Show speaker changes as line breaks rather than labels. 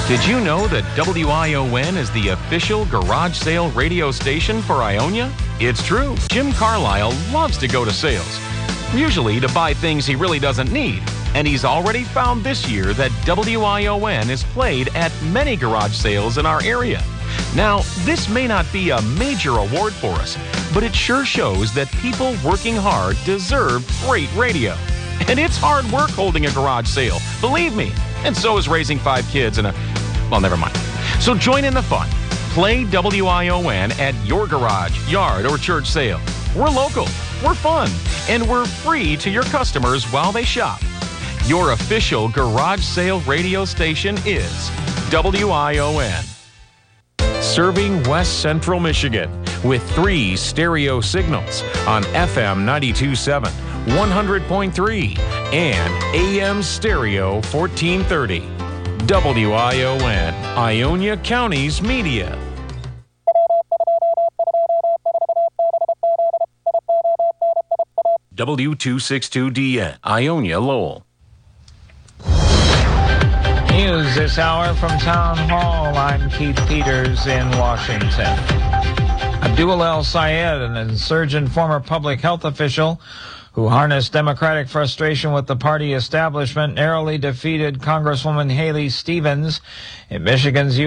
Did you know that WION is the official garage sale radio station for Ionia? It's true. Jim Carlisle loves to go to sales, usually to buy things he really doesn't need. And he's already found this year that WION is played at many garage sales in our area. Now, this may not be a major award for us, but it sure shows that people working hard deserve great radio. And it's hard work holding a garage sale, believe me. And so is raising 5 kids and well, never mind. So join in the fun. Play WION at your garage, yard, or church sale. We're local, we're fun, and we're free to your customers while they shop. Your official garage sale radio station is WION. Serving West Central Michigan with 3 stereo signals on FM 92.7, 100.3, and AM stereo 1430. WION, Ionia County's media. W262DN, Ionia Lowell.
News this hour from Town Hall. I'm Keith Peters in Washington. Abdul El Sayed, an insurgent former public health official who harnessed Democratic frustration with the party establishment, narrowly defeated Congresswoman Haley Stevens in Michigan's